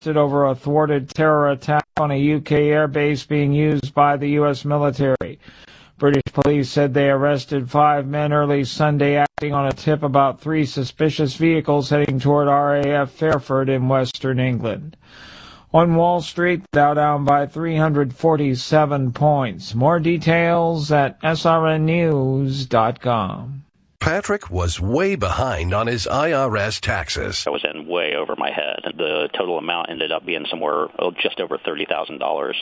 over a thwarted terror attack on a UK airbase being used by the U.S. military. British police said they arrested 5 men early Sunday acting on a tip about 3 suspicious vehicles heading toward RAF Fairford in western England. On Wall Street, the Dow down by 347 points. More details at srnnews.com. Patrick was way behind on his IRS taxes. I was in way over my head. The total amount ended up being somewhere just over $30,000.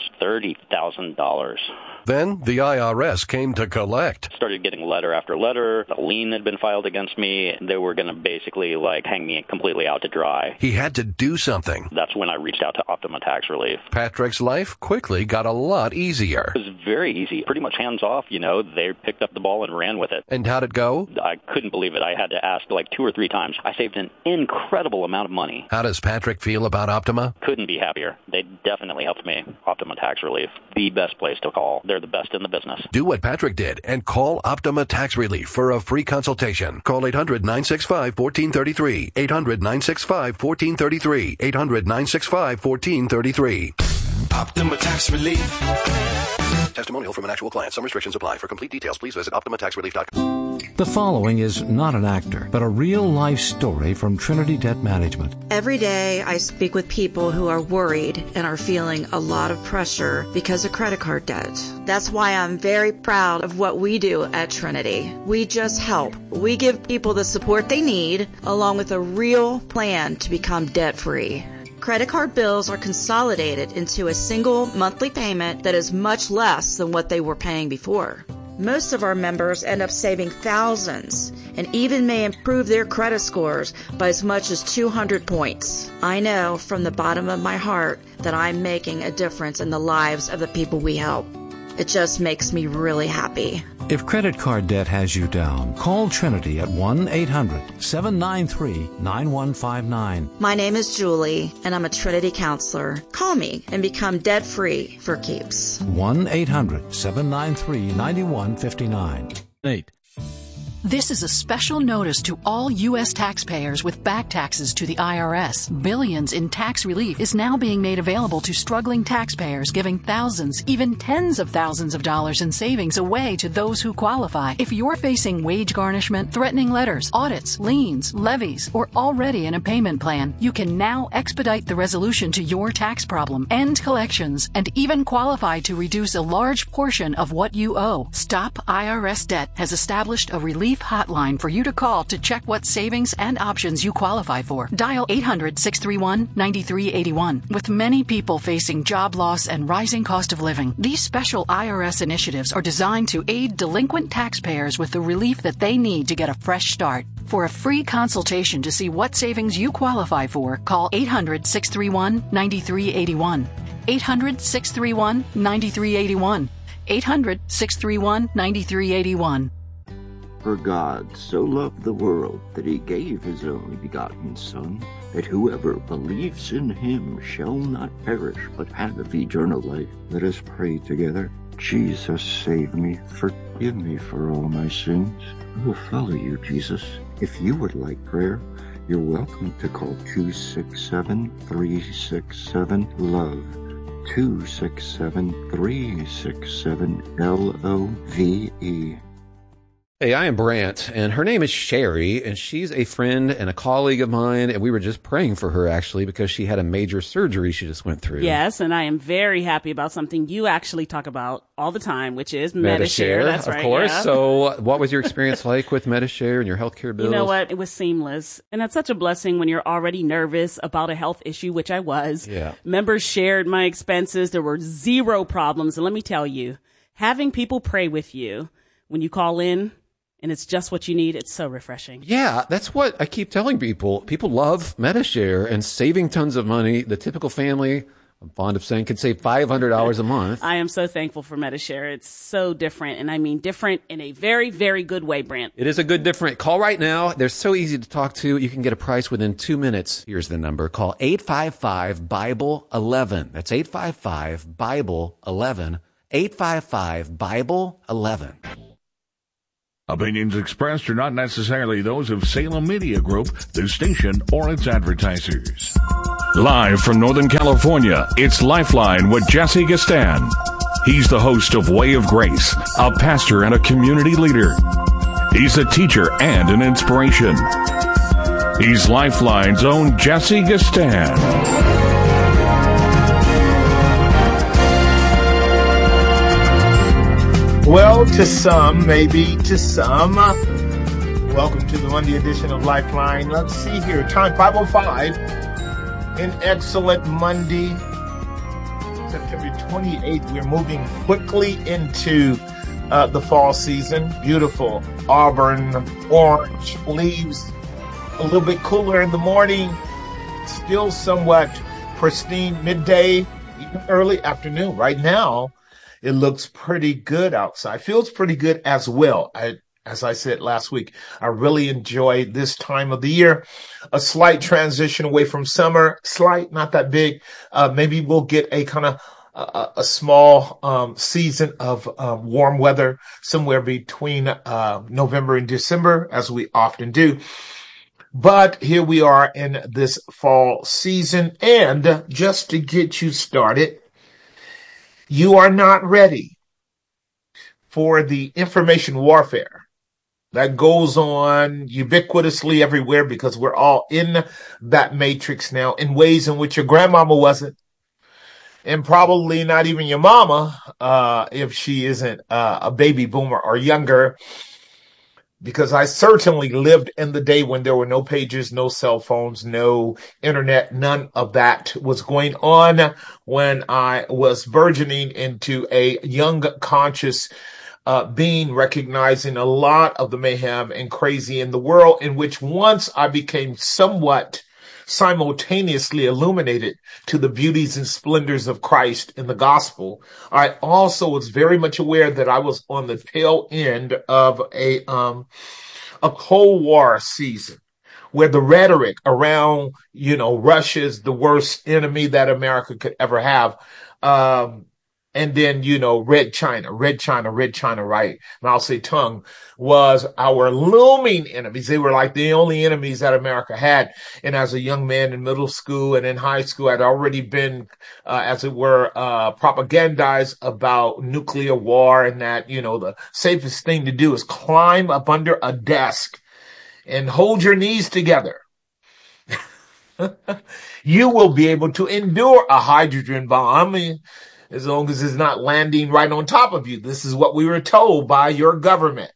$30,000. Then the IRS came to collect. Started getting letter after letter. A lien had been filed against me. They were going to basically hang me completely out to dry. He had to do something. That's when I reached out to Optima Tax Relief. Patrick's life quickly got a lot easier. It was very easy. Pretty much hands off, They picked up the ball and ran with it. And how'd it go? I couldn't believe it. I had to ask 2 or 3 times. I saved an incredible amount of money. How does Patrick feel about Optima? Couldn't be happier. They definitely helped me. Optima Tax Relief, the best place to call. They're the best in the business. Do what Patrick did and call Optima Tax Relief for a free consultation. Call 800-965-1433. 800-965-1433. 800-965-1433. Optima Tax Relief. Testimonial from an actual client. Some restrictions apply. For complete details, please visit OptimaTaxRelief.com. The following is not an actor, but a real-life story from Trinity Debt Management. Every day I speak with people who are worried and are feeling a lot of pressure because of credit card debt. That's why I'm very proud of what we do at Trinity. We just help. We give people the support they need, along with a real plan to become debt-free. Credit card bills are consolidated into a single monthly payment that is much less than what they were paying before. Most of our members end up saving thousands and even may improve their credit scores by as much as 200 points. I know from the bottom of my heart that I'm making a difference in the lives of the people we help. It just makes me really happy. If credit card debt has you down, call Trinity at 1-800-793-9159. My name is Julie, and I'm a Trinity counselor. Call me and become debt-free for keeps. 1-800-793-9159. 8. This is a special notice to all U.S. taxpayers with back taxes to the IRS. Billions in tax relief is now being made available to struggling taxpayers, giving thousands, even tens of thousands of dollars in savings away to those who qualify. If you're facing wage garnishment, threatening letters, audits, liens, levies, or already in a payment plan, you can now expedite the resolution to your tax problem, end collections, and even qualify to reduce a large portion of what you owe. Stop IRS Debt has established a relief hotline for you to call to check what savings and options you qualify for. Dial 800-631-9381. With many people facing job loss and rising cost of living, these special IRS initiatives are designed to aid delinquent taxpayers with the relief that they need to get a fresh start. For a free consultation to see what savings you qualify for, call 800-631-9381. 800-631-9381. 800-631-9381. For God so loved the world that he gave his only begotten Son, that whoever believes in him shall not perish but have eternal life. Let us pray together. Jesus, save me. Forgive me for all my sins. I will follow you, Jesus. If you would like prayer, you're welcome to call 267-367-LOVE. 267-367-LOVE. Hey, I am Brant, and her name is Sherry, and she's a friend and a colleague of mine, and we were just praying for her, actually, because she had a major surgery she just went through. Yes, and I am very happy about something you actually talk about all the time, which is Medi-Share. That's right, of course. Yeah. So what was your experience like with Medi-Share and your healthcare bills? You know what? It was seamless, and it's such a blessing when you're already nervous about a health issue, which I was. Yeah. Members shared my expenses. There were zero problems, and let me tell you, having people pray with you when you call in, and it's just what you need, it's so refreshing. Yeah, that's what I keep telling people. People love Medi-Share and saving tons of money. The typical family, I'm fond of saying, could save $500 a month. I am so thankful for Medi-Share. It's so different, and I mean different in a very, very good way, Brent. It is a good different. Call right now. They're so easy to talk to. You can get a price within 2 minutes. Here's the number. Call 855-BIBLE-11. That's 855-BIBLE-11. 855-BIBLE-11. Opinions expressed are not necessarily those of Salem Media Group, the station, or its advertisers. Live from Northern California, it's Lifeline with Jesse Gastan. He's the host of Way of Grace, a pastor and a community leader. He's a teacher and an inspiration. He's Lifeline's own Jesse Gastan. Well, to some, maybe to some. Welcome to the Monday edition of Lifeline. Let's see here. Time 5:05. An excellent Monday, September 28th. We're moving quickly into the fall season. Beautiful auburn orange leaves. A little bit cooler in the morning. Still somewhat pristine midday, even early afternoon. Right now, it looks pretty good outside. Feels pretty good as well. As I said last week, I really enjoy this time of the year. A slight transition away from summer. Slight, not that big. Maybe we'll get a kind of a small season of warm weather somewhere between November and December, as we often do. But here we are in this fall season. And just to get you started, you are not ready for the information warfare that goes on ubiquitously everywhere, because we're all in that matrix now in ways in which your grandmama wasn't, and probably not even your mama, if she isn't a baby boomer or younger, because I certainly lived in the day when there were no pagers, no cell phones, no internet. None of that was going on when I was burgeoning into a young conscious being, recognizing a lot of the mayhem and crazy in the world, in which once I became somewhat simultaneously illuminated to the beauties and splendors of Christ in the gospel, I also was very much aware that I was on the tail end of a Cold War season, where the rhetoric around, Russia's the worst enemy that America could ever have, and then, Red China, right? Mao Zedong was our looming enemies. They were like the only enemies that America had. And as a young man in middle school and in high school, I'd already been, as it were, propagandized about nuclear war, and that, the safest thing to do is climb up under a desk and hold your knees together. You will be able to endure a hydrogen bomb as long as it's not landing right on top of you. This is what we were told by your government.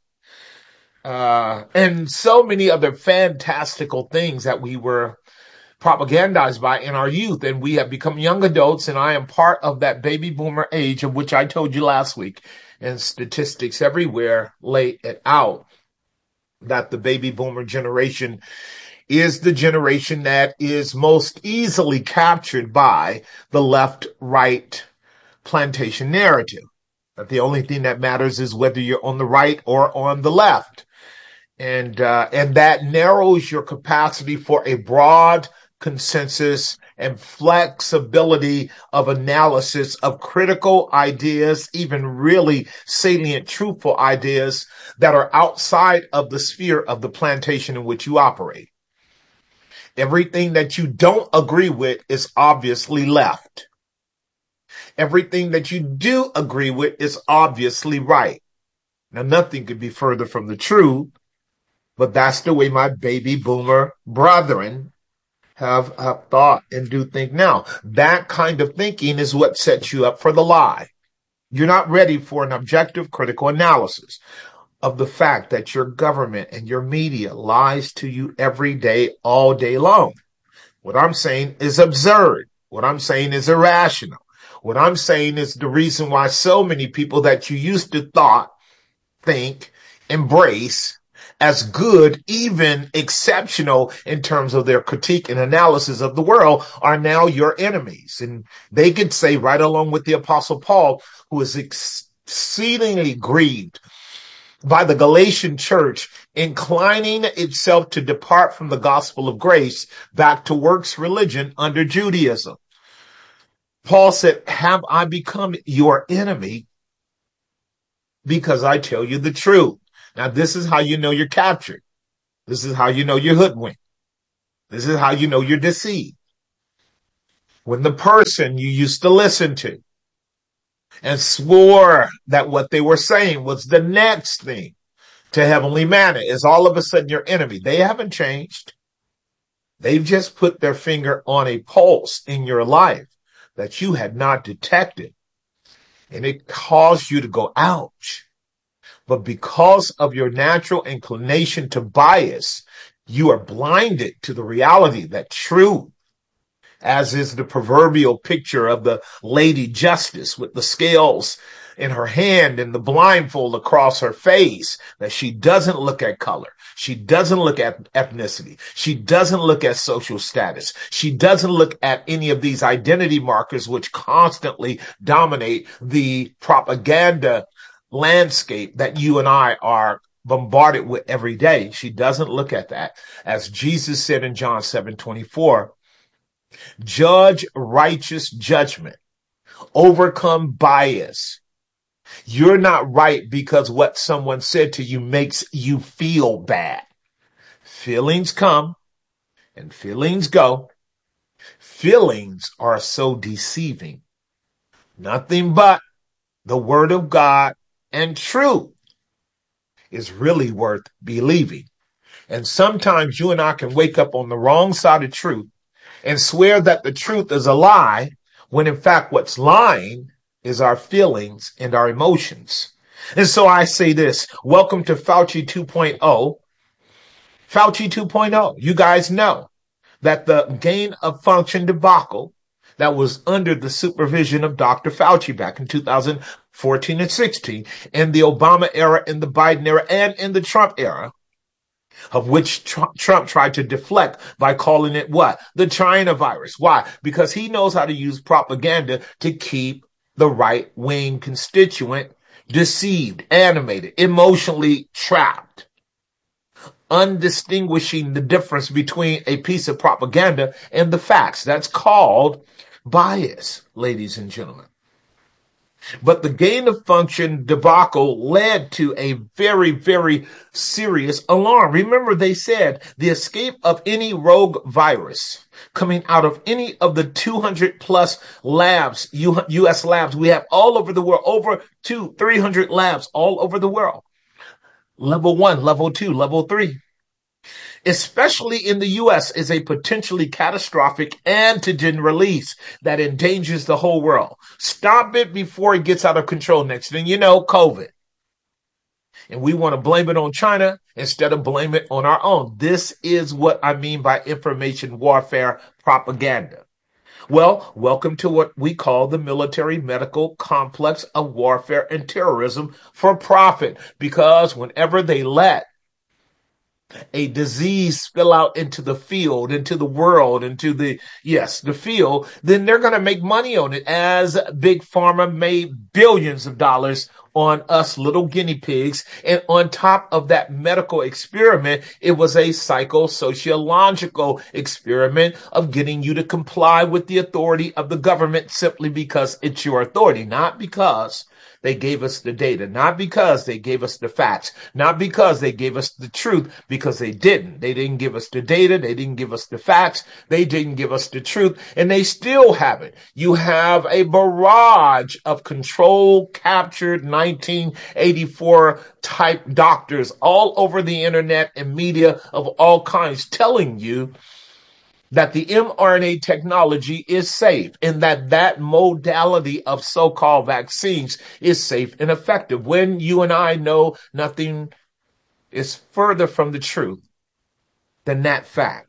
And so many other fantastical things that we were propagandized by in our youth. And we have become young adults, and I am part of that baby boomer age, of which I told you last week. And statistics everywhere lay it out that the baby boomer generation is the generation that is most easily captured by the left-right plantation narrative, that the only thing that matters is whether you're on the right or on the left. And that narrows your capacity for a broad consensus and flexibility of analysis of critical ideas, even really salient, truthful ideas that are outside of the sphere of the plantation in which you operate. Everything that you don't agree with is obviously left. Everything that you do agree with is obviously right. Now, nothing could be further from the truth, but that's the way my baby boomer brethren have thought and do think now. That kind of thinking is what sets you up for the lie. You're not ready for an objective, critical analysis of the fact that your government and your media lies to you every day, all day long. What I'm saying is absurd. What I'm saying is irrational. What I'm saying is the reason why so many people that you used to think, embrace as good, even exceptional in terms of their critique and analysis of the world, are now your enemies. And they could say, right along with the Apostle Paul, who is exceedingly grieved by the Galatian church inclining itself to depart from the gospel of grace back to works religion under Judaism. Paul said, have I become your enemy because I tell you the truth? Now, this is how you know you're captured. This is how you know you're hoodwinked. This is how you know you're deceived. when the person you used to listen to and swore that what they were saying was the next thing to heavenly manna is all of a sudden your enemy. They haven't changed. They've just put their finger on a pulse in your life that you had not detected. And it caused you to go, ouch. But because of your natural inclination to bias, you are blinded to the reality that truth, as is the proverbial picture of the Lady Justice with the scales in her hand and the blindfold across her face, that she doesn't look at color. She doesn't look at ethnicity. She doesn't look at social status. She doesn't look at any of these identity markers which constantly dominate the propaganda landscape that you and I are bombarded with every day. She doesn't look at that. As Jesus said in John 7:24, judge righteous judgment, overcome bias. You're not right because what someone said to you makes you feel bad. Feelings come and feelings go. Feelings are so deceiving. Nothing but the word of God and truth is really worth believing. And sometimes you and I can wake up on the wrong side of truth and swear that the truth is a lie, when in fact what's lying is our feelings and our emotions. And so I say this, welcome to Fauci 2.0. Fauci 2.0. You guys know that the gain of function debacle that was under the supervision of Dr. Fauci back in 2014 and 16, in the Obama era, in the Biden era, and in the Trump era, of which Trump tried to deflect by calling it what? The China virus. Why? Because he knows how to use propaganda to keep the right-wing constituent deceived, animated, emotionally trapped, undistinguishing the difference between a piece of propaganda and the facts. That's called bias, ladies and gentlemen. But the gain of function debacle led to a very, very serious alarm. Remember, they said the escape of any rogue virus coming out of any of the 200 plus labs, U.S. labs we have all over the world, over 300 labs all over the world. Level 1, level 2, level 3. Especially in the U.S., is a potentially catastrophic antigen release that endangers the whole world. Stop it before it gets out of control. Next thing you know, COVID. And we want to blame it on China instead of blame it on our own. This is what I mean by information warfare propaganda. Well, welcome to what we call the military medical complex of warfare and terrorism for profit. Because whenever they let a disease spill out into the field, into the world, into the field, then they're going to make money on it, as Big Pharma made billions of dollars on us little guinea pigs. And on top of that medical experiment, it was a psychosociological experiment of getting you to comply with the authority of the government simply because it's your authority, not because they gave us the data, not because they gave us the facts, not because they gave us the truth, because they didn't. They didn't give us the data. They didn't give us the facts. They didn't give us the truth, and they still haven't. You have a barrage of control captured 1984 type doctors all over the internet and media of all kinds telling you that the mRNA technology is safe and that modality of so-called vaccines is safe and effective, when you and I know nothing is further from the truth than that fact.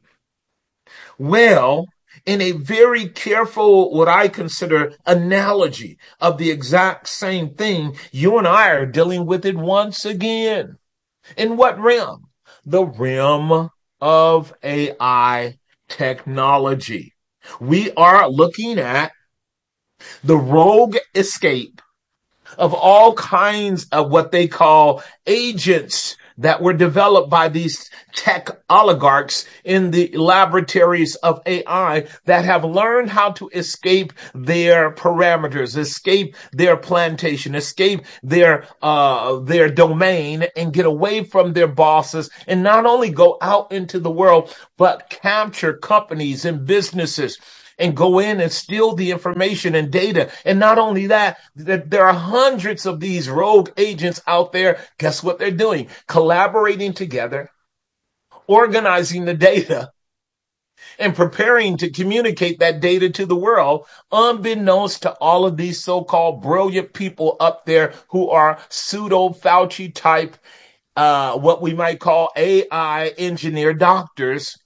Well, in a very careful, what I consider analogy of the exact same thing, you and I are dealing with it once again. In what realm? The realm of AI technology. We are looking at the rogue escape of all kinds of what they call agents that were developed by these tech oligarchs in the laboratories of AI that have learned how to escape their parameters, escape their plantation, escape their domain, and get away from their bosses, and not only go out into the world, but capture companies and businesses and go in and steal the information and data. And not only that, there are hundreds of these rogue agents out there. Guess what they're doing? Collaborating together, organizing the data, and preparing to communicate that data to the world, unbeknownst to all of these so-called brilliant people up there who are pseudo Fauci type, what we might call AI engineer doctors,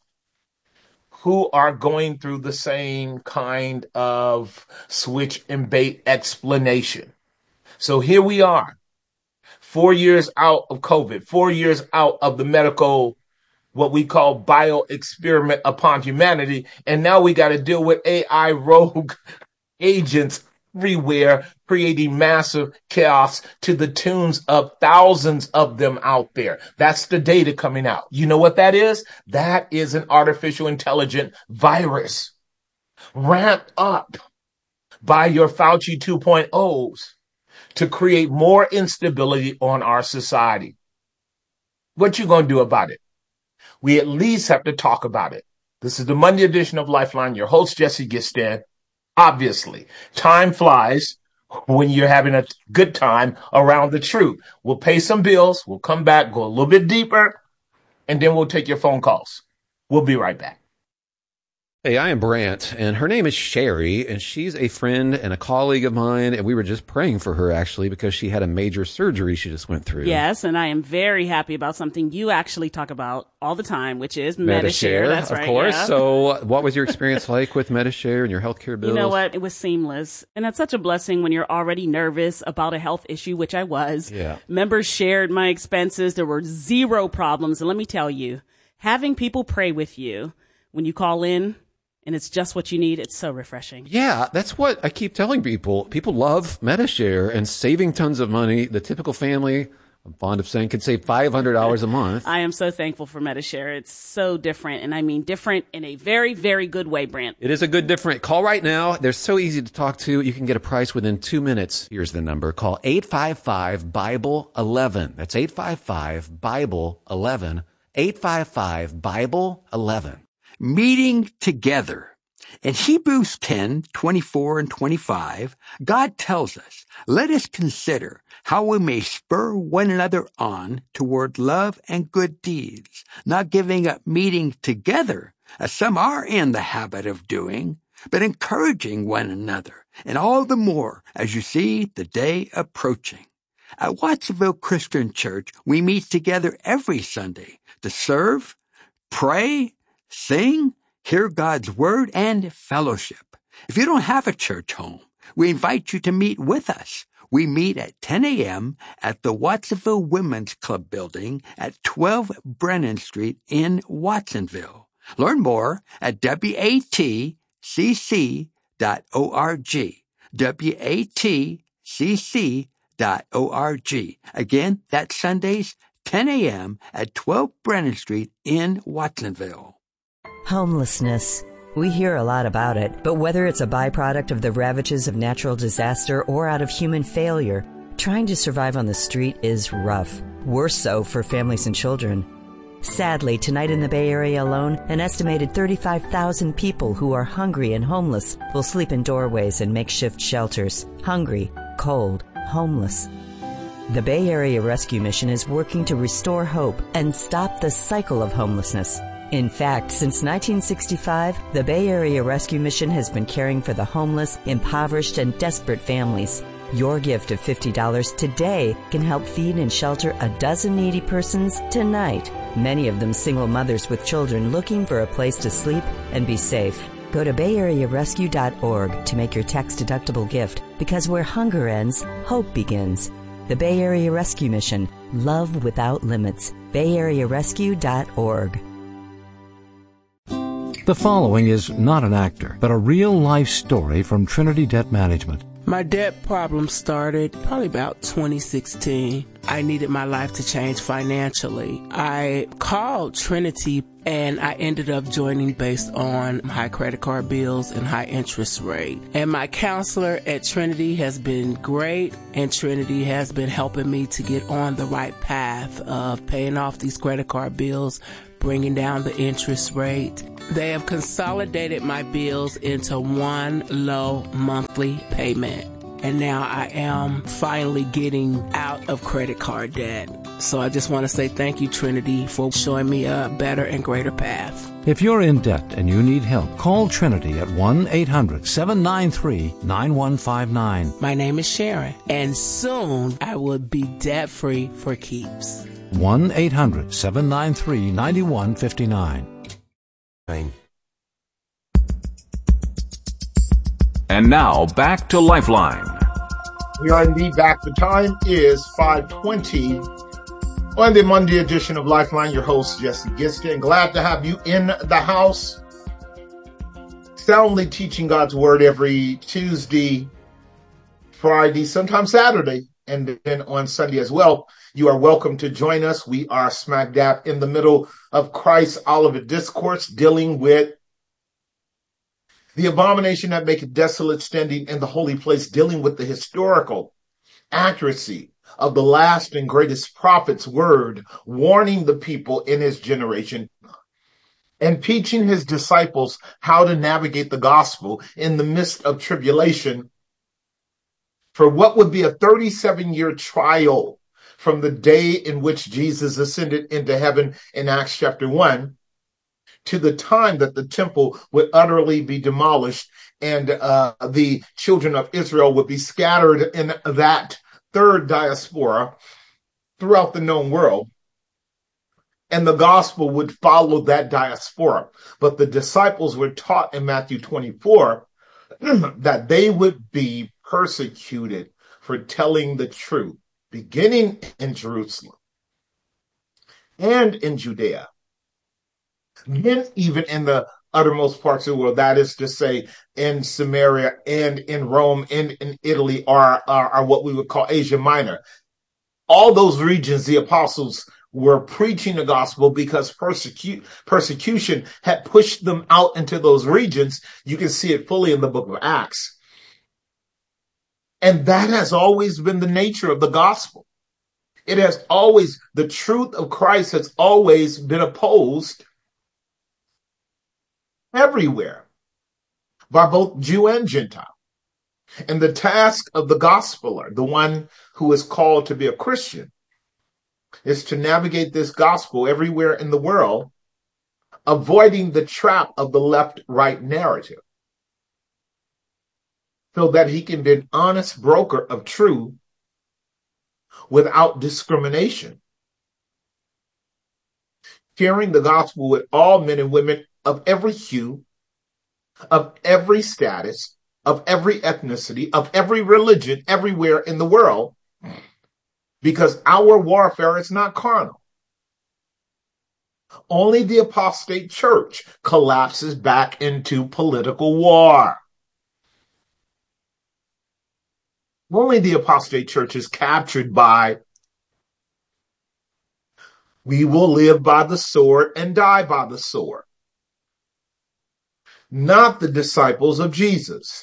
who are going through the same kind of switch and bait explanation. So here we are, 4 years out of COVID, 4 years out of the medical, what we call bio experiment upon humanity. And now we got to deal with AI rogue agents everywhere, creating massive chaos to the tunes of thousands of them out there. That's the data coming out. You know what that is? That is an artificial intelligent virus ramped up by your Fauci 2.0s to create more instability on our society. What you going to do about it? We at least have to talk about it. This is the Monday edition of Lifeline. Your host, Jesse Gistan. Obviously, time flies when you're having a good time around the truth. We'll pay some bills. We'll come back, go a little bit deeper, and then we'll take your phone calls. We'll be right back. Hey, I am Brant, and her name is Sherry, and she's a friend and a colleague of mine, and we were just praying for her, actually, because she had a major surgery she just went through. Yes, and I am very happy about something you actually talk about all the time, which is Medi-Share. That's right. Of course. Yeah. So what was your experience like with Medi-Share and your healthcare bills? You know what? It was seamless. And that's such a blessing when you're already nervous about a health issue, which I was. Yeah. Members shared my expenses. There were zero problems. And let me tell you, having people pray with you when you call in, and it's just what you need, it's so refreshing. Yeah, that's what I keep telling people. People love Medi-Share and saving tons of money. The typical family, I'm fond of saying, can save $500 a month. I am so thankful for Medi-Share. It's so different, and I mean different in a very, very good way, Brant. It is a good different. Call right now. They're so easy to talk to. You can get a price within 2 minutes. Here's the number. Call 855-BIBLE-11. That's 855-BIBLE-11. 855-BIBLE-11. Meeting together. In Hebrews 10:24 and 25, God tells us, let us consider how we may spur one another on toward love and good deeds, not giving up meeting together, as some are in the habit of doing, but encouraging one another, and all the more as you see the day approaching. At Watsonville Christian Church, we meet together every Sunday to serve, pray, sing, hear God's word, and fellowship. If you don't have a church home, we invite you to meet with us. We meet at 10 a.m. at the Watsonville Women's Club building at 12 Brennan Street in Watsonville. Learn more at watcc.org. watcc.org. Again, that's Sundays, 10 a.m. at 12 Brennan Street in Watsonville. Homelessness. We hear a lot about it, but whether it's a byproduct of the ravages of natural disaster or out of human failure, trying to survive on the street is rough. Worse so for families and children. Sadly, tonight in the Bay Area alone, an estimated 35,000 people who are hungry and homeless will sleep in doorways and makeshift shelters. Hungry, cold, homeless. The Bay Area Rescue Mission is working to restore hope and stop the cycle of homelessness. In fact, since 1965, the Bay Area Rescue Mission has been caring for the homeless, impoverished, and desperate families. Your gift of $50 today can help feed and shelter a dozen needy persons tonight, many of them single mothers with children looking for a place to sleep and be safe. Go to BayAreaRescue.org to make your tax-deductible gift, because where hunger ends, hope begins. The Bay Area Rescue Mission. Love without limits. BayAreaRescue.org. The following is not an actor, but a real-life story from Trinity Debt Management. My debt problem started probably about 2016. I needed my life to change financially. I called Trinity and I ended up joining based on high credit card bills and high interest rate. And my counselor at Trinity has been great, and Trinity has been helping me to get on the right path of paying off these credit card bills, bringing down the interest rate. They have consolidated my bills into one low monthly payment. And now I am finally getting out of credit card debt. So I just want to say thank you, Trinity, for showing me a better and greater path. If you're in debt and you need help, call Trinity at 1-800-793-9159. My name is Sharon, and soon I will be debt-free for keeps. 1-800-793-9159. And now back to Lifeline. We are indeed back. The time is 5:20 on the Monday edition of Lifeline. Your host, Jesse Gistin. Glad to have you in the house. Soundly teaching God's Word every Tuesday, Friday, sometimes Saturday, and then on Sunday as well. You are welcome to join us. We are smack dab in the middle of Christ's Olivet Discourse, dealing with the abomination that maketh desolate, standing in the holy place, dealing with the historical accuracy of the last and greatest prophet's word, warning the people in his generation and teaching his disciples how to navigate the gospel in the midst of tribulation for what would be a 37-year trial from the day in which Jesus ascended into heaven in Acts chapter 1 to the time that the temple would utterly be demolished and the children of Israel would be scattered in that third diaspora throughout the known world. And the gospel would follow that diaspora. But the disciples were taught in Matthew 24 that they would be persecuted for telling the truth, beginning in Jerusalem and in Judea, then even in the uttermost parts of the world, that is to say, in Samaria and in Rome and in Italy are what we would call Asia Minor. All those regions, the apostles were preaching the gospel because persecution had pushed them out into those regions. You can see it fully in the book of Acts. And that has always been the nature of the gospel. It has always, the truth of Christ has always been opposed everywhere by both Jew and Gentile. And the task of the gospeler, the one who is called to be a Christian, is to navigate this gospel everywhere in the world, avoiding the trap of the left-right narrative, so that he can be an honest broker of truth without discrimination, sharing the gospel with all men and women of every hue, of every status, of every ethnicity, of every religion, everywhere in the world, because our warfare is not carnal. Only the apostate church collapses back into political war. Only the apostate church is captured by, we will live by the sword and die by the sword. Not the disciples of Jesus.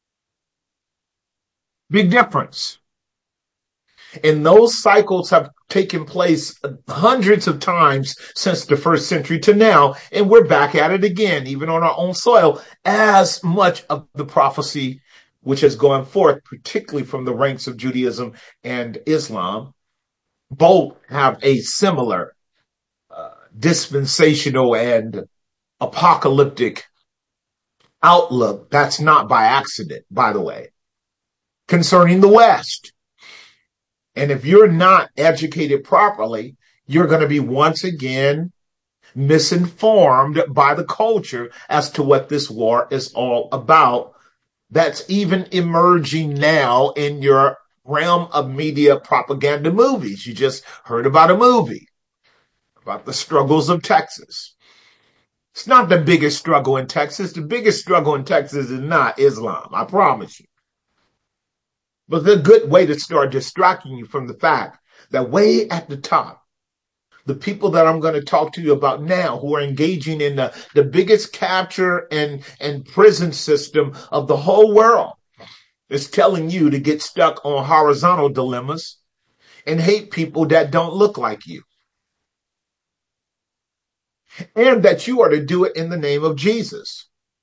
Big difference. And those cycles have taken place hundreds of times since the first century to now, and we're back at it again, even on our own soil, as much of the prophecy which has gone forth, particularly from the ranks of Judaism and Islam. Both have a similar dispensational and apocalyptic outlook. That's not by accident, by the way, concerning the West. And if you're not educated properly, you're going to be once again misinformed by the culture as to what this war is all about. That's even emerging now in your realm of media propaganda movies. You just heard about a movie about the struggles of Texas. It's not the biggest struggle in Texas. The biggest struggle in Texas is not Islam, I promise you. But it's a good way to start distracting you from the fact that way at the top, the people that I'm going to talk to you about now who are engaging in the biggest capture and prison system of the whole world is telling you to get stuck on horizontal dilemmas and hate people that don't look like you. and that you are to do it in the name of Jesus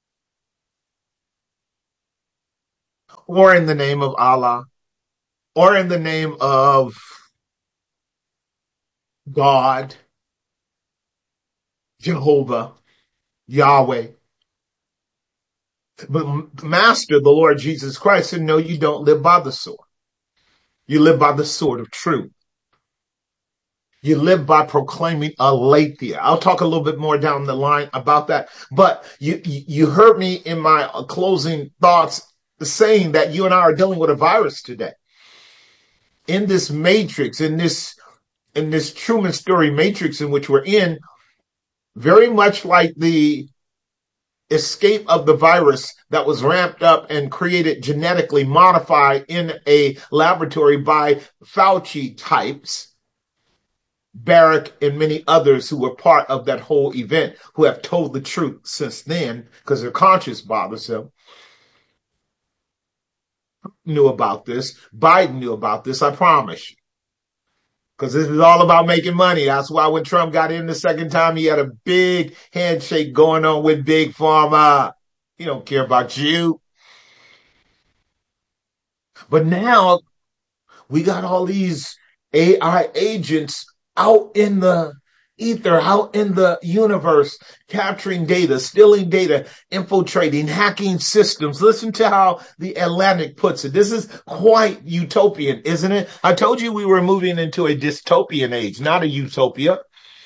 or in the name of Allah or in the name of God, Jehovah, Yahweh. But Master, the Lord Jesus Christ, said, no, you don't live by the sword. You live by the sword of truth. You live by proclaiming aletheia. I'll talk a little bit more down the line about that. But you heard me in my closing thoughts saying that you and I are dealing with a virus today. In this matrix, in this Truman story matrix in which we're in, very much like the escape of the virus that was ramped up and created genetically modified in a laboratory by Fauci types, Barrick and many others who were part of that whole event, who have told the truth since then because their conscience bothers them, knew about this. Biden knew about this, I promise you. Because this is all about making money. That's why when Trump got in the second time, he had a big handshake going on with Big Pharma. He don't care about you. But now we got all these AI agents out in the ether, out in the universe, capturing data, stealing data, infiltrating, hacking systems. Listen to how the Atlantic puts it. This is quite utopian, isn't it? I told you we were moving into a dystopian age, not a utopia.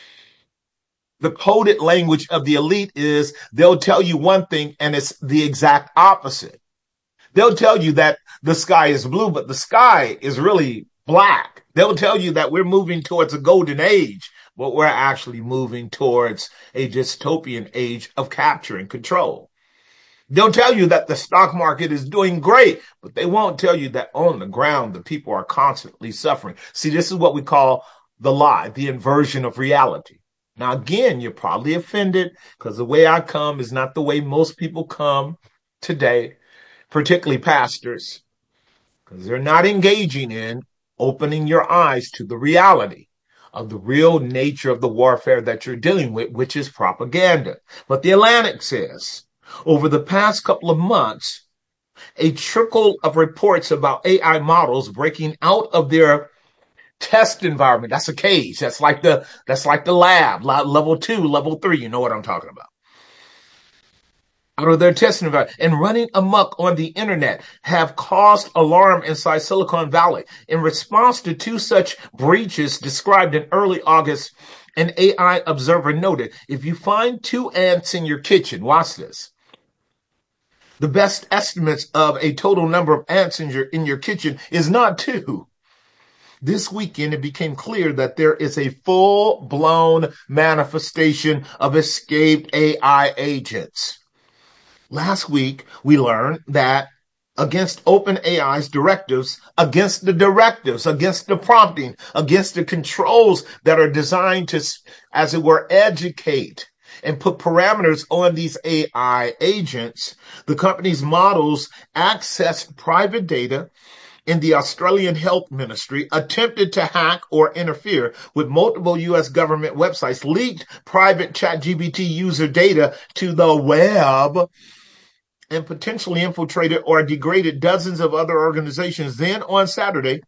The coded language of the elite is they'll tell you one thing and it's the exact opposite. They'll tell you that the sky is blue, but the sky is really black. They'll tell you that we're moving towards a golden age, but we're actually moving towards a dystopian age of capture and control. They'll tell you that the stock market is doing great, but they won't tell you that on the ground, the people are constantly suffering. See, this is what we call the lie, the inversion of reality. Now, again, you're probably offended because the way I come is not the way most people come today, particularly pastors, because they're not engaging in opening your eyes to the reality of the real nature of the warfare that you're dealing with, which is propaganda. But the Atlantic says, over the past couple of months, a trickle of reports about AI models breaking out of their test environment. That's a cage. That's like the lab, level 2, level 3. You know what I'm talking about. Out of their test environment and running amok on the internet have caused alarm inside Silicon Valley. In response to 2 such breaches described in early August, an AI observer noted, if you find 2 ants in your kitchen, watch this. The best estimates of a total number of ants in your kitchen is not 2. This weekend, it became clear that there is a full-blown manifestation of escaped AI agents. Last week, we learned that against OpenAI's directives, against the prompting, against the controls that are designed to, as it were, educate and put parameters on these AI agents, the company's models accessed private data in the Australian Health Ministry, attempted to hack or interfere with multiple U.S. government websites, leaked private ChatGPT user data to the web, and potentially infiltrated or degraded dozens of other organizations. Then on Saturday,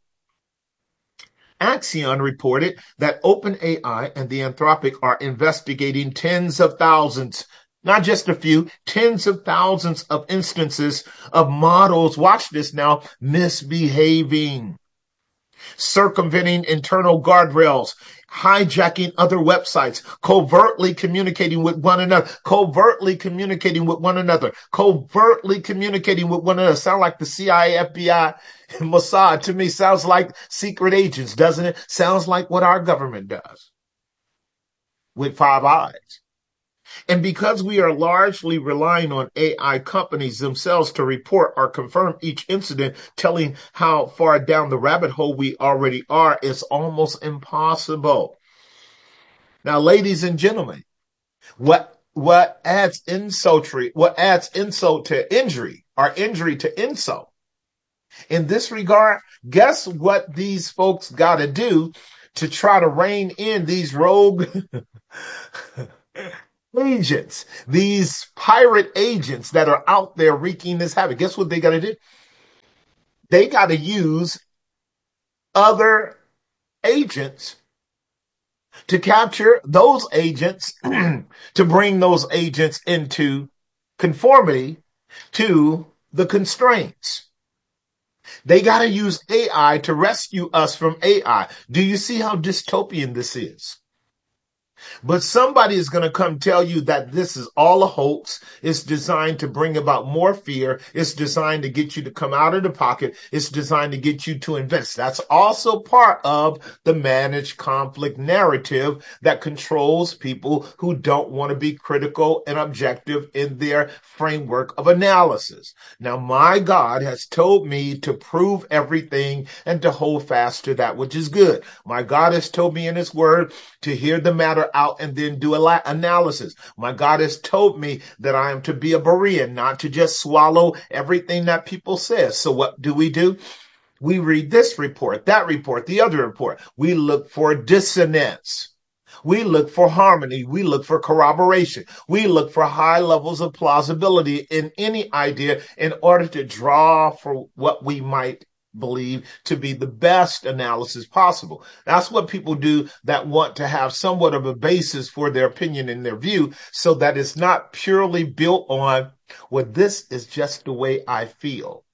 Axion reported that OpenAI and the Anthropic are investigating tens of thousands, not just a few, tens of thousands of instances of models, watch this now, misbehaving, circumventing internal guardrails, hijacking other websites, covertly communicating with one another. Sound like the CIA, FBI, and Mossad. To me, sounds like secret agents, doesn't it? Sounds like what our government does with 5 eyes. And because we are largely relying on AI companies themselves to report or confirm each incident, telling how far down the rabbit hole we already are is almost impossible. Now, ladies and gentlemen, what adds insult to injury or injury to insult? In this regard, guess what these folks got to do to try to rein in these rogue agents, these pirate agents that are out there wreaking this havoc. Guess what they got to do? They got to use other agents to capture those agents, to bring those agents into conformity to the constraints. They got to use AI to rescue us from AI. Do you see how dystopian this is? But somebody is going to come tell you that this is all a hoax. It's designed to bring about more fear. It's designed to get you to come out of the pocket. It's designed to get you to invest. That's also part of the managed conflict narrative that controls people who don't want to be critical and objective in their framework of analysis. Now, my God has told me to prove everything and to hold fast to that which is good. My God has told me in his word to hear the matter out and then do a analysis. My God has told me that I am to be a Berean, not to just swallow everything that people say. So what do? We read this report, that report, the other report. We look for dissonance. We look for harmony. We look for corroboration. We look for high levels of plausibility in any idea in order to draw for what we might believe to be the best analysis possible. That's what people do that want to have somewhat of a basis for their opinion and their view, so that it's not purely built on, well, this is just the way I feel.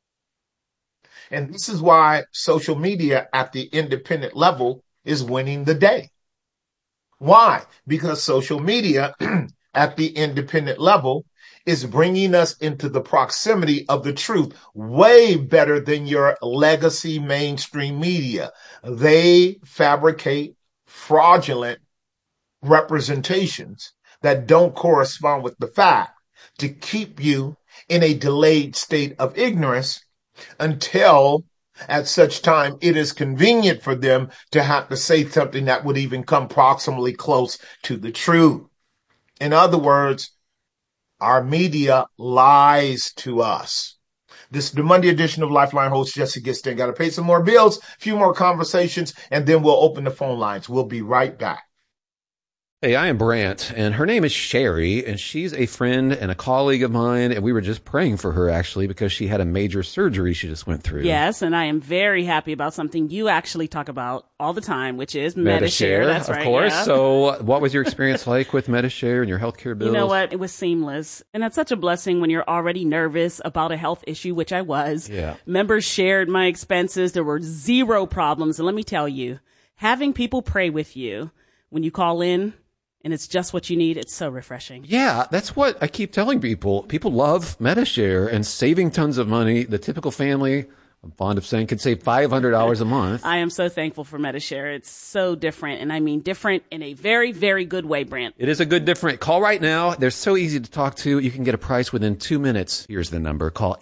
And this is why social media at the independent level is winning the day. Why? Because social media at the independent level is bringing us into the proximity of the truth way better than your legacy mainstream media. They fabricate fraudulent representations that don't correspond with the fact to keep you in a delayed state of ignorance until at such time it is convenient for them to have to say something that would even come proximally close to the truth. In other words, our media lies to us. This is the Monday edition of Lifeline. Host Jesse Gistin. Got to pay some more bills, a few more conversations, and then we'll open the phone lines. We'll be right back. Hey, I am Brant, and her name is Sherry, and she's a friend and a colleague of mine, and we were just praying for her, actually, because she had a major surgery she just went through. Yes, and I am very happy about something you actually talk about all the time, which is Medi-Share. That's right. Of course. Yeah. So what was your experience like with Medi-Share and your healthcare bills? You know what? It was seamless. And that's such a blessing when you're already nervous about a health issue, which I was. Yeah. Members shared my expenses. There were zero problems. And let me tell you, having people pray with you when you call in, and it's just what you need, it's so refreshing. Yeah, that's what I keep telling people. People love Medi-Share and saving tons of money. The typical family, I'm fond of saying, could save $500 a month. I am so thankful for Medi-Share. It's so different, and I mean different in a very, very good way, Brant. It is a good different. Call right now. They're so easy to talk to. You can get a price within 2 minutes. Here's the number. Call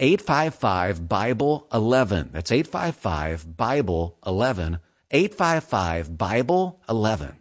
855-BIBLE-11. That's 855-BIBLE-11. 855-BIBLE-11.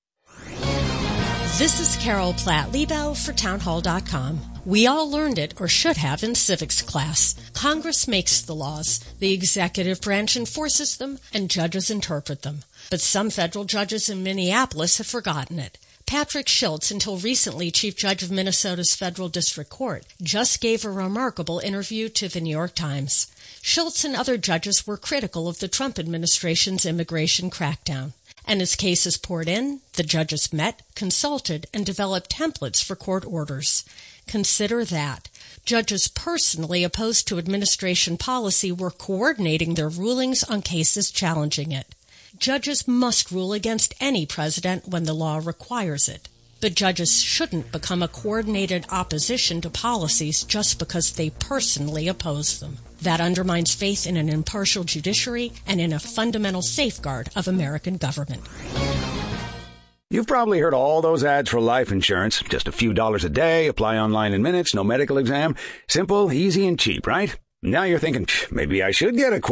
This is Carol Platt-Liebau for Townhall.com. We all learned it, or should have, in civics class. Congress makes the laws, the executive branch enforces them, and judges interpret them. But some federal judges in Minneapolis have forgotten it. Patrick Schultz, until recently Chief Judge of Minnesota's Federal District Court, just gave a remarkable interview to the New York Times. Schultz and other judges were critical of the Trump administration's immigration crackdown. And as cases poured in, the judges met, consulted, and developed templates for court orders. Consider that. Judges personally opposed to administration policy were coordinating their rulings on cases challenging it. Judges must rule against any president when the law requires it. But judges shouldn't become a coordinated opposition to policies just because they personally oppose them. That undermines faith in an impartial judiciary and in a fundamental safeguard of American government. You've probably heard all those ads for life insurance. Just a few dollars a day, apply online in minutes, no medical exam. Simple, easy, and cheap, right? Now you're thinking, maybe I should get a quote.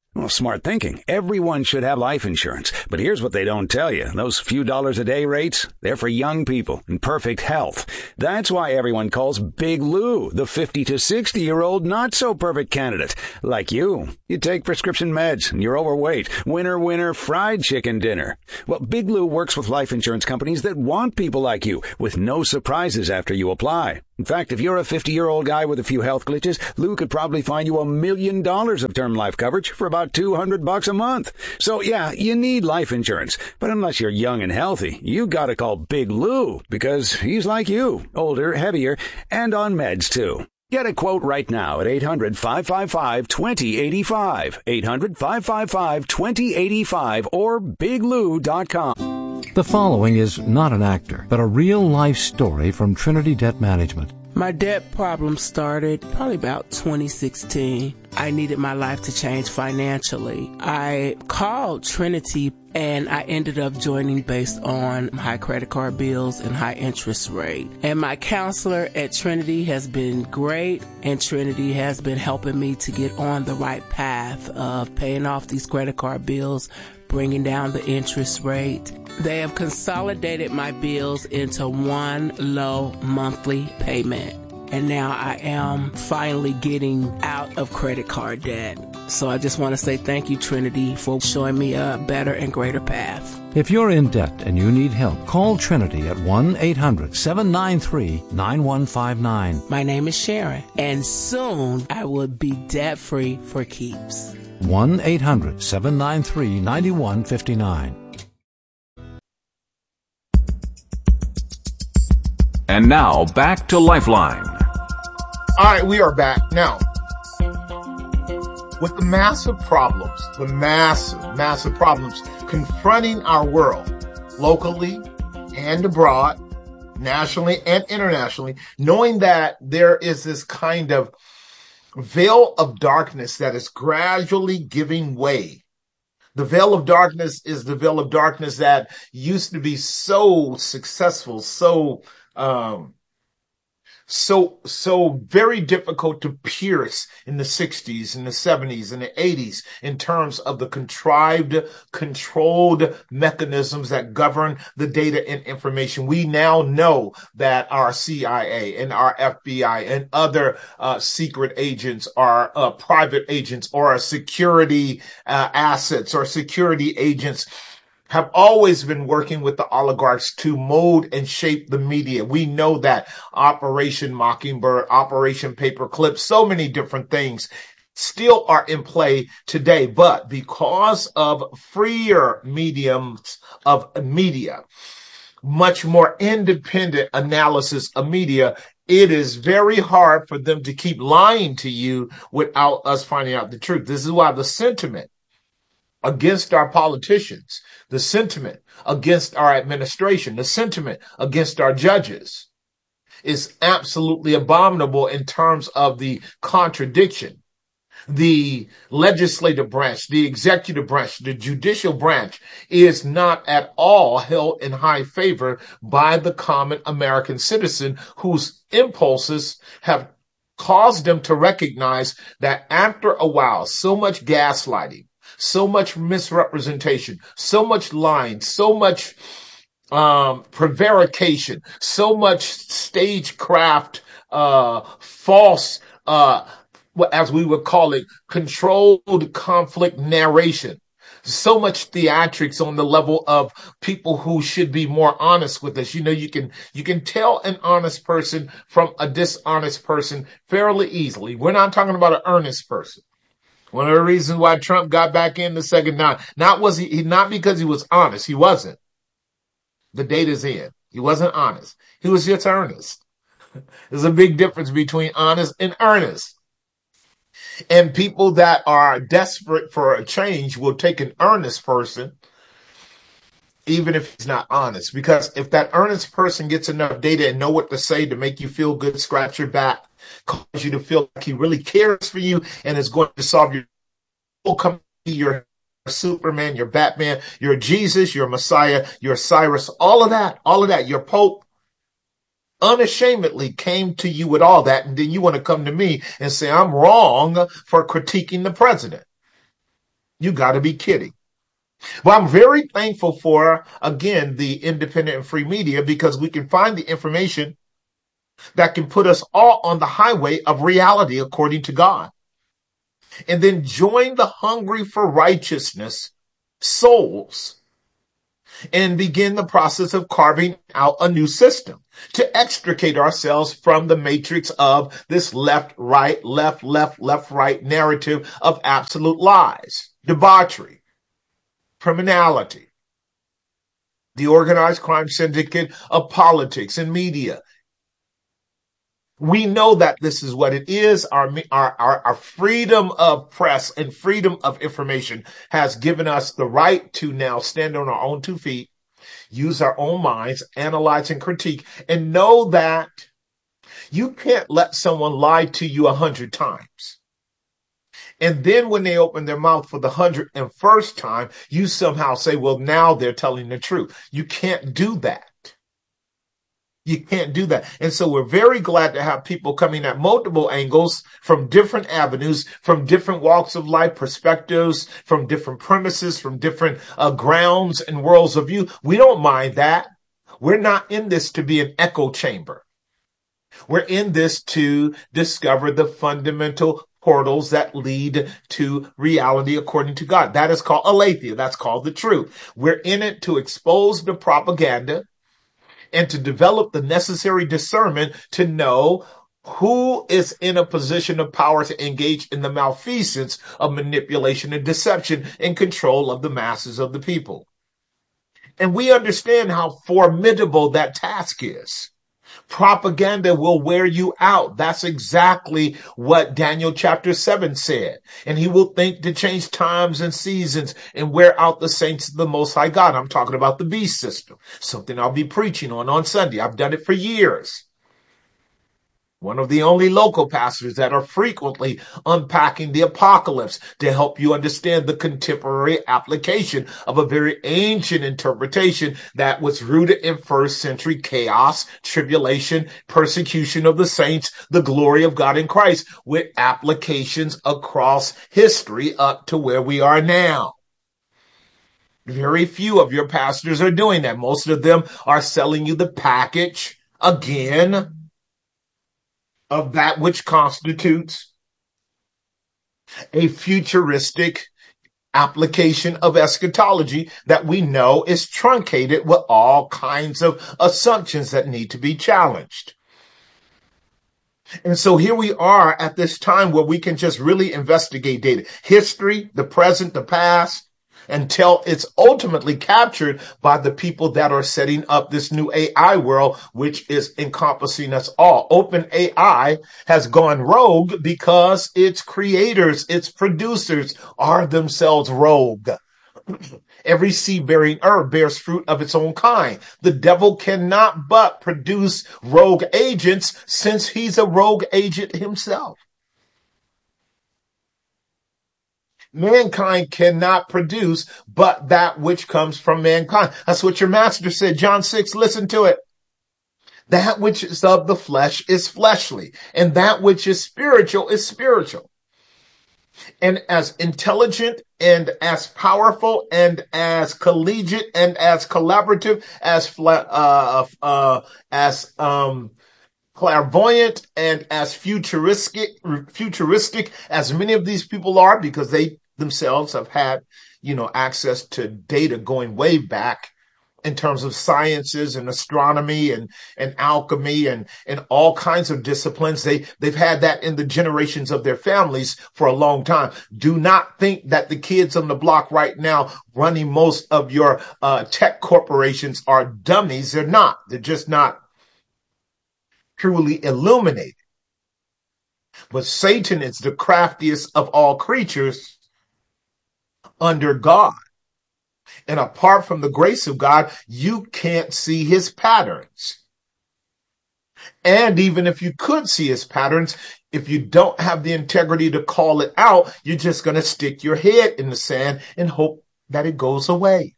Well, smart thinking. Everyone should have life insurance. But here's what they don't tell you. Those few dollars a day rates, they're for young people in perfect health. That's why everyone calls Big Lou the 50 to 60-year-old not-so-perfect candidate. Like you. You take prescription meds and you're overweight. Winner, fried chicken dinner. Well, Big Lou works with life insurance companies that want people like you with no surprises after you apply. In fact, if you're a 50-year-old guy with a few health glitches, Lou could probably find you $1 million of term life coverage for about $200 a month. So yeah, you need life insurance. But unless you're young and healthy, you gotta call Big Lou because he's like you, older, heavier, and on meds too. Get a quote right now at 800-555-2085, 800-555-2085, or biglou.com. The following is not an actor, but a real-life story from Trinity Debt Management. My debt problem started probably about 2016. I needed my life to change financially. I called Trinity and I ended up joining based on high credit card bills and high interest rate. And my counselor at Trinity has been great, and Trinity has been helping me to get on the right path of paying off these credit card bills, bringing down the interest rate. They have consolidated my bills into one low monthly payment. And now I am finally getting out of credit card debt. So I just want to say thank you, Trinity, for showing me a better and greater path. If you're in debt and you need help, call Trinity at 1-800-793-9159. My name is Sharon, and soon I will be debt-free for keeps. 1-800-793-9159. And now, back to Lifeline. All right, we are back. Now, with the massive problems, massive problems confronting our world, locally and abroad, nationally and internationally, knowing that there is this kind of veil of darkness that is gradually giving way. The veil of darkness is the veil of darkness that used to be so successful, so very difficult to pierce in the 60s and the 70s and the 80s in terms of the controlled mechanisms that govern the data and information. We now know that our CIA and our FBI and other secret agents are private agents or security assets or security agents have always been working with the oligarchs to mold and shape the media. We know that Operation Mockingbird, Operation Paperclip, so many different things still are in play today. But because of freer mediums of media, much more independent analysis of media, it is very hard for them to keep lying to you without us finding out the truth. This is why the sentiment against our politicians, the sentiment against our administration, the sentiment against our judges is absolutely abominable in terms of the contradiction. The legislative branch, the executive branch, the judicial branch is not at all held in high favor by the common American citizen whose impulses have caused them to recognize that after a while, so much gaslighting, so much misrepresentation, so much lying, so much prevarication, so much stagecraft, false, as we would call it, controlled conflict narration. So much theatrics on the level of people who should be more honest with us. You know, you can tell an honest person from a dishonest person fairly easily. We're not talking about an earnest person. One of the reasons why Trump got back in the second time, not because he was honest. He wasn't. The data's in. He wasn't honest. He was just earnest. There's a big difference between honest and earnest. And people that are desperate for a change will take an earnest person, even if he's not honest. Because if that earnest person gets enough data and know what to say to make you feel good, scratch your back, cause you to feel like he really cares for you and is going to solve your your Superman, your Batman, your Jesus, your Messiah, your Cyrus, all of that, your Pope unashamedly came to you with all that, and then you want to come to me and say I'm wrong for critiquing the president. You got to be kidding. Well, I'm very thankful for, again, the independent and free media, because we can find the information that can put us all on the highway of reality according to God. And then join the hungry for righteousness souls and begin the process of carving out a new system to extricate ourselves from the matrix of this left, right narrative of absolute lies, debauchery, criminality, the organized crime syndicate of politics and media. We know that this is what it is. Our freedom of press and freedom of information has given us the right to now stand on our own 2 feet, use our own minds, analyze and critique, and know that you can't let someone lie to you 100 times. And then when they open their mouth for the 101st time, you somehow say, well, now they're telling the truth. You can't do that. You can't do that. And so we're very glad to have people coming at multiple angles from different avenues, from different walks of life, perspectives, from different premises, from different grounds and worlds of view. We don't mind that. We're not in this to be an echo chamber. We're in this to discover the fundamental portals that lead to reality according to God. That is called aletheia. That's called the truth. We're in it to expose the propaganda and to develop the necessary discernment to know who is in a position of power to engage in the malfeasance of manipulation and deception and control of the masses of the people. And we understand how formidable that task is. Propaganda will wear you out. That's exactly what Daniel chapter 7 said. And he will think to change times and seasons and wear out the saints of the Most High God. I'm talking about the beast system, something I'll be preaching on Sunday. I've done it for years. One of the only local pastors that are frequently unpacking the apocalypse to help you understand the contemporary application of a very ancient interpretation that was rooted in first century chaos, tribulation, persecution of the saints, the glory of God in Christ, with applications across history up to where we are now. Very few of your pastors are doing that. Most of them are selling you the package again of that which constitutes a futuristic application of eschatology that we know is truncated with all kinds of assumptions that need to be challenged. And so here we are at this time where we can just really investigate data, history, the present, the past, until it's ultimately captured by the people that are setting up this new AI world, which is encompassing us all. OpenAI has gone rogue because its creators, its producers are themselves rogue. Every seed-bearing herb bears fruit of its own kind. The devil cannot but produce rogue agents since he's a rogue agent himself. Mankind cannot produce but that which comes from mankind. That's what your master said, John 6, listen to it. That which is of the flesh is fleshly, and that which is spiritual is spiritual. And as intelligent and as powerful and as collegiate and as collaborative as clairvoyant and as futuristic as many of these people are, because they themselves have had, access to data going way back in terms of sciences and astronomy and alchemy and all kinds of disciplines. They've had that in the generations of their families for a long time. Do not think that the kids on the block right now running most of your tech corporations are dummies. They're not. They're just not truly illuminated. But Satan is the craftiest of all creatures under God. And apart from the grace of God, you can't see his patterns. And even if you could see his patterns, if you don't have the integrity to call it out, you're just going to stick your head in the sand and hope that it goes away.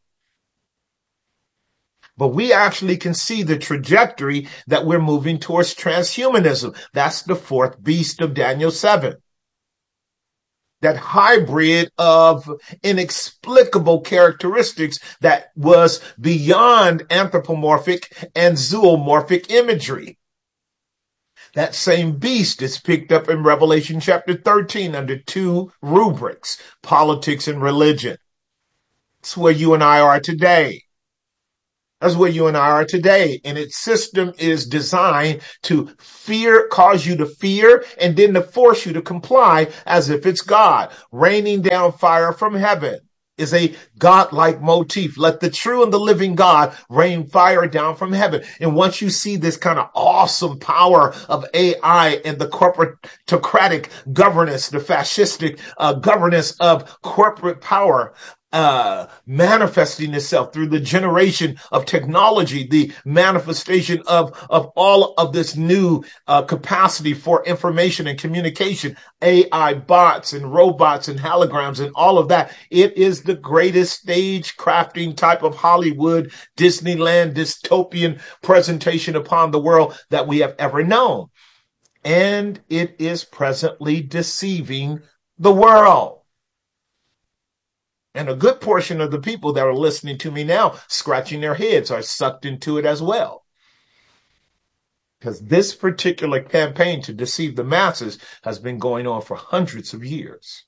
But we actually can see the trajectory that we're moving towards transhumanism. That's the fourth beast of Daniel 7. that hybrid of inexplicable characteristics that was beyond anthropomorphic and zoomorphic imagery. That same beast is picked up in Revelation chapter 13 under two rubrics, politics and religion. That's where you and I are today. That's where you and I are today. And its system is designed to cause you to fear, and then to force you to comply as if it's God. Raining down fire from heaven is a God-like motif. Let the true and the living God rain fire down from heaven. And once you see this kind of awesome power of AI and the corporatocratic governance, the fascistic governance of corporate power, manifesting itself through the generation of technology, the manifestation of all of this new capacity for information and communication, AI bots and robots and holograms and all of that. It is the greatest stage crafting type of Hollywood, Disneyland, dystopian presentation upon the world that we have ever known. And it is presently deceiving the world. And a good portion of the people that are listening to me now, scratching their heads, are sucked into it as well. Because this particular campaign to deceive the masses has been going on for hundreds of years.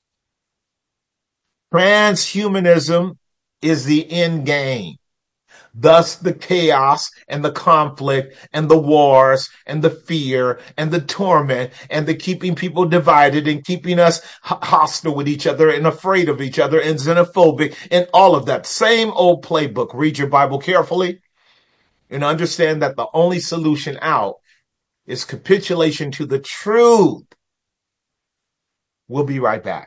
Transhumanism is the end game. Thus, the chaos and the conflict and the wars and the fear and the torment and the keeping people divided and keeping us hostile with each other and afraid of each other and xenophobic and all of that. Same old playbook. Read your Bible carefully and understand that the only solution out is capitulation to the truth. We'll be right back.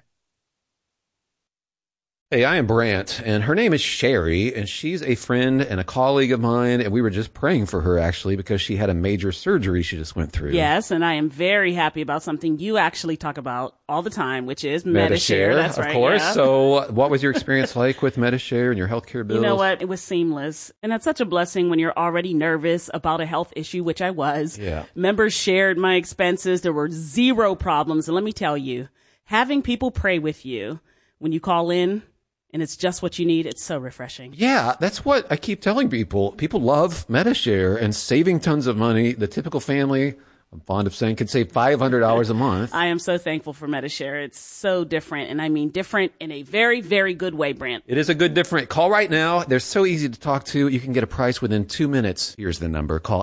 Hey, I am Brant, and her name is Sherry, and she's a friend and a colleague of mine, and we were just praying for her, actually, because she had a major surgery she just went through. Yes, and I am very happy about something you actually talk about all the time, which is Medi-Share. That's right, of course. Yeah. So what was your experience like with Medi-Share and your healthcare bills? You know what? It was seamless, and it's such a blessing when you're already nervous about a health issue, which I was. Yeah. Members shared my expenses. There were zero problems, and let me tell you, having people pray with you when you call in, and it's just what you need. It's so refreshing. Yeah, that's what I keep telling people. People love Medi-Share and saving tons of money. The typical family, I'm fond of saying, could save $500 a month. I am so thankful for Medi-Share. It's so different, and I mean different in a very, very good way, Brant. It is a good different. Call right now. They're so easy to talk to. You can get a price within 2 minutes. Here's the number. Call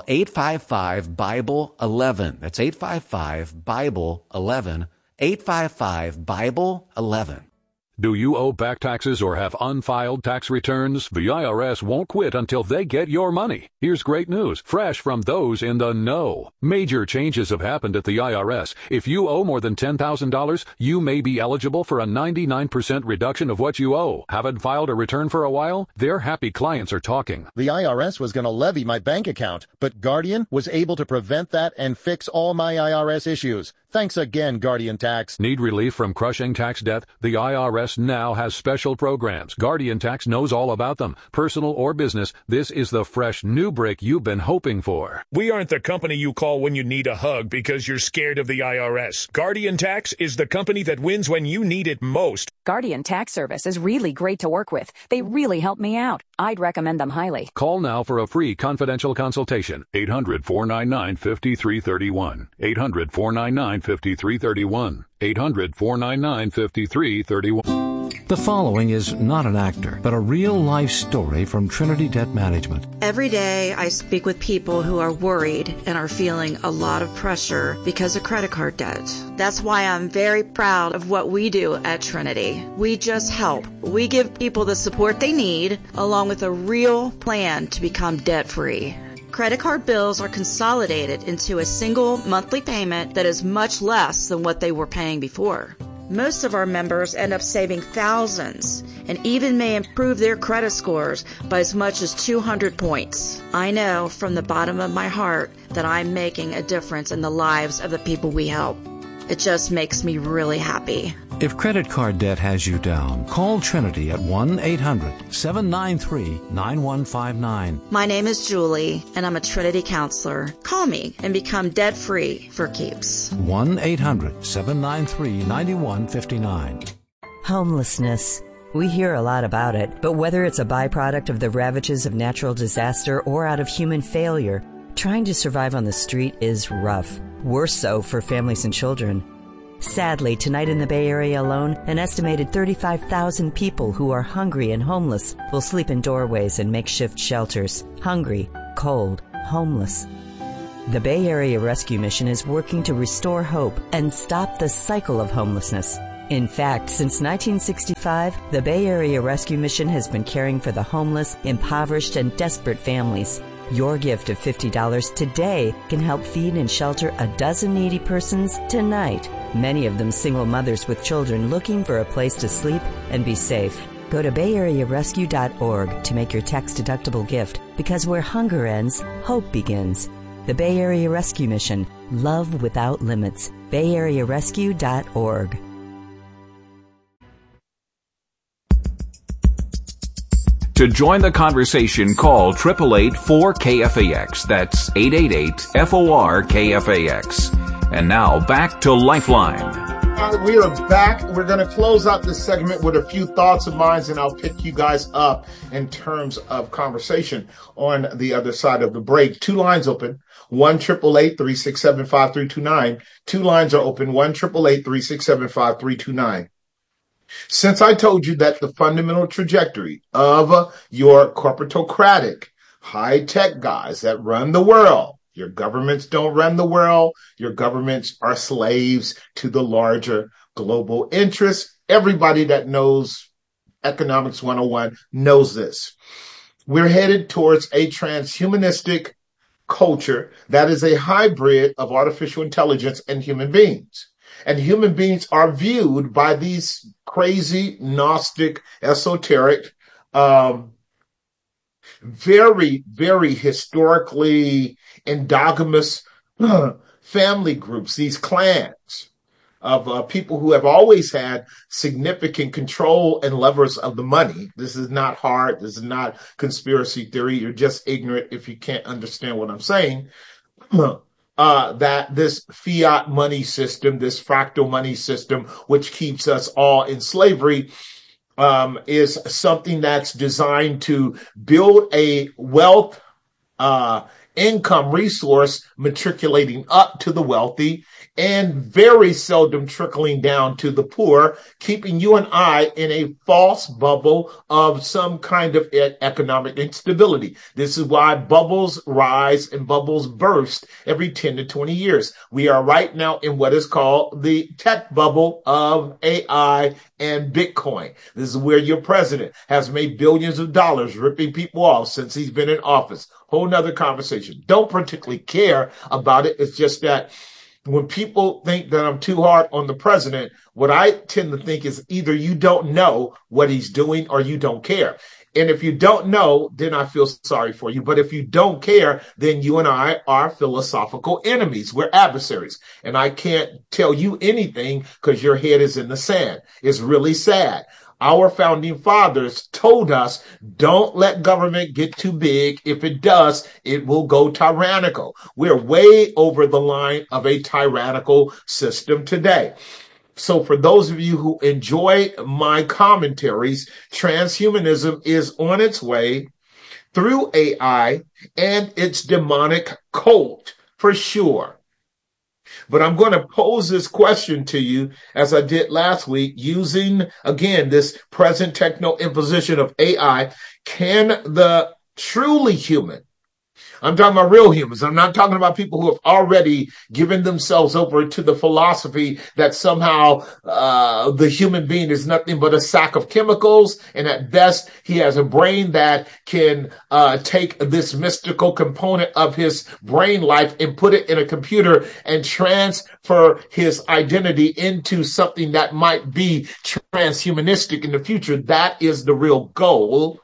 855-BIBLE-11. That's 855-BIBLE-11. 855-BIBLE-11. Do you owe back taxes or have unfiled tax returns? The IRS won't quit until they get your money. Here's great news, fresh from those in the know. Major changes have happened at the IRS. If you owe more than $10,000, you may be eligible for a 99% reduction of what you owe. Haven't filed a return for a while? Their happy clients are talking. The IRS was going to levy my bank account, but Guardian was able to prevent that and fix all my IRS issues. Thanks again, Guardian Tax. Need relief from crushing tax debt? The IRS now has special programs. Guardian Tax knows all about them. Personal or business, this is the fresh new break you've been hoping for. We aren't the company you call when you need a hug because you're scared of the IRS. Guardian Tax is the company that wins when you need it most. Guardian Tax Service is really great to work with. They really help me out. I'd recommend them highly. Call now for a free confidential consultation. 800-499-5331. 800-499-5331. 800-499-5331. The following is not an actor, but a real-life story from Trinity Debt Management. Every day I speak with people who are worried and are feeling a lot of pressure because of credit card debt. That's why I'm very proud of what we do at Trinity. We just help. We give people the support they need, along with a real plan to become debt-free. Credit card bills are consolidated into a single monthly payment that is much less than what they were paying before. Most of our members end up saving thousands and even may improve their credit scores by as much as 200 points. I know from the bottom of my heart that I'm making a difference in the lives of the people we help. It just makes me really happy. If credit card debt has you down, call Trinity at 1-800-793-9159. My name is Julie, and I'm a Trinity counselor. Call me and become debt-free for keeps. 1-800-793-9159. Homelessness. We hear a lot about it, but whether it's a byproduct of the ravages of natural disaster or out of human failure, trying to survive on the street is rough. Worse so for families and children. Sadly, tonight in the Bay Area alone, an estimated 35,000 people who are hungry and homeless will sleep in doorways and makeshift shelters. Hungry, cold, homeless. The Bay Area Rescue Mission is working to restore hope and stop the cycle of homelessness. In fact, since 1965, the Bay Area Rescue Mission has been caring for the homeless, impoverished, and desperate families. Your gift of $50 today can help feed and shelter a dozen needy persons tonight. Many of them single mothers with children looking for a place to sleep and be safe. Go to BayAreaRescue.org to make your tax-deductible gift, because where hunger ends, hope begins. The Bay Area Rescue Mission. Love without limits. BayAreaRescue.org. To join the conversation, call 888-4KFAX. That's 888-FOR-KFAX. And now back to Lifeline. We are back. We're going to close out this segment with a few thoughts of mine, and I'll pick you guys up in terms of conversation on the other side of the break. Two lines open, 1-888-367-5329. Two lines are open, 1-888-367-5329. Since I told you that the fundamental trajectory of your corporatocratic, high-tech guys that run the world, your governments don't run the world, your governments are slaves to the larger global interests. Everybody that knows Economics 101 knows this. We're headed towards a transhumanistic culture that is a hybrid of artificial intelligence and human beings. And human beings are viewed by these crazy, Gnostic, esoteric, very, very historically endogamous family groups, these clans of people who have always had significant control and levers of the money. This is not hard. This is not conspiracy theory. You're just ignorant if you can't understand what I'm saying. That this fiat money system, this fractal money system, which keeps us all in slavery, is something that's designed to build a wealth, income resource matriculating up to the wealthy and very seldom trickling down to the poor, keeping you and I in a false bubble of some kind of economic instability. This is why bubbles rise and bubbles burst every 10 to 20 years. We are right now in what is called the tech bubble of AI and Bitcoin. This is where your president has made billions of dollars ripping people off since he's been in office. Whole nother conversation. Don't particularly care about it. It's just that when people think that I'm too hard on the president, what I tend to think is either you don't know what he's doing or you don't care. And if you don't know, then I feel sorry for you. But if you don't care, then you and I are philosophical enemies. We're adversaries. And I can't tell you anything because your head is in the sand. It's really sad. Our founding fathers told us, don't let government get too big. If it does, it will go tyrannical. We're way over the line of a tyrannical system today. So for those of you who enjoy my commentaries, transhumanism is on its way through AI and its demonic cult for sure. But I'm going to pose this question to you as I did last week using, again, this present techno imposition of AI. Can the truly human, I'm talking about real humans, I'm not talking about people who have already given themselves over to the philosophy that somehow the human being is nothing but a sack of chemicals, and at best he has a brain that can take this mystical component of his brain life and put it in a computer and transfer his identity into something that might be transhumanistic in the future. That is the real goal.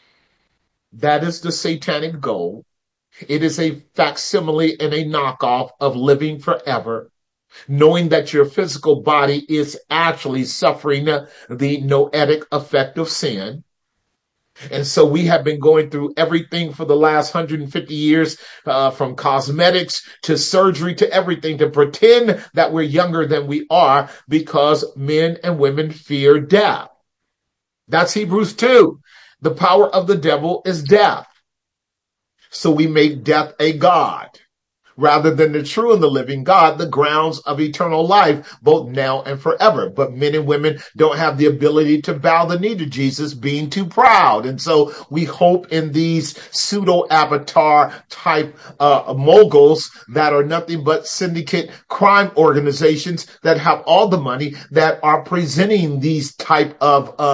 That is the satanic goal. It is a facsimile and a knockoff of living forever. knowing that your physical body is actually suffering the noetic effect of sin. And so we have been going through everything for the last 150 years, from cosmetics to surgery to everything, to pretend that we're younger than we are, because men and women fear death. That's Hebrews 2. The power of the devil is death. So we make death a god, rather than the true and the living God, the grounds of eternal life, both now and forever. But men and women don't have the ability to bow the knee to Jesus, being too proud. And so we hope in these pseudo-avatar type moguls that are nothing but syndicate crime organizations that have all the money, that are presenting these type of